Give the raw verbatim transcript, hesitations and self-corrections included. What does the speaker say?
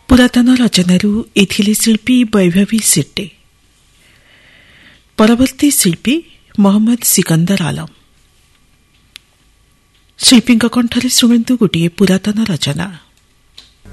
ପୁରାତନ ରଚନାରୁ ଏଥିଲେ ଶିଳ୍ପୀ ବୈଭବୀ ସେଟ୍ଟେ। ପରବର୍ତ୍ତୀ ଶିଳ୍ପୀ ମହମ୍ମଦ ସିକନ୍ଦର ଆଲମ। ଶିଳ୍ପୀଙ୍କ କଣ୍ଠରେ ଶୁଣନ୍ତୁ ଗୋଟିଏ ପୁରାତନ ରଚନା।